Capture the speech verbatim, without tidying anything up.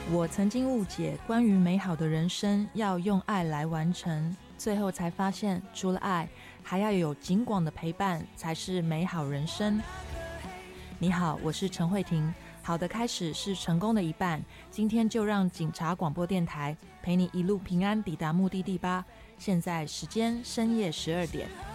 我曾经误解关于美好的人生要用爱来完成，最后才发现除了爱还要有警广的陪伴才是美好人生。你好，我是陈慧婷，好的开始是成功的一半，今天就让警察广播电台陪你一路平安抵达目的地吧。现在时间深夜十二点。